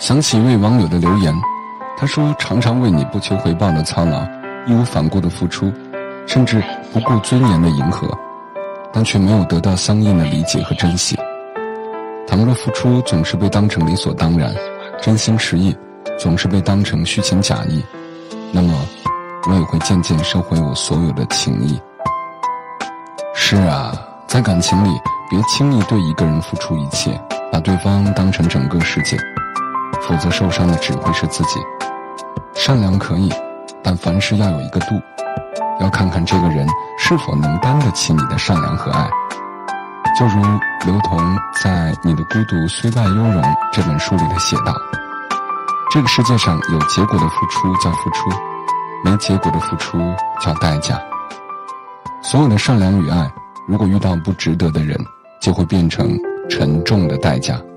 想起一位网友的留言，他说常常为你不求回报的操劳，义无反顾的付出，甚至不顾尊严的迎合，但却没有得到相应的理解和珍惜。倘若付出总是被当成理所当然，真心实意总是被当成虚情假意，那么我也会渐渐收回我所有的情谊。是啊，在感情里别轻易对一个人付出一切，把对方当成整个世界，否则受伤的只会是自己。善良可以，但凡事要有一个度，要看看这个人是否能担得起你的善良和爱。就如刘同在《你的孤独虽败犹荣》这本书里的写道，这个世界上有结果的付出叫付出，没结果的付出叫代价。所有的善良与爱，如果遇到不值得的人，就会变成沉重的代价。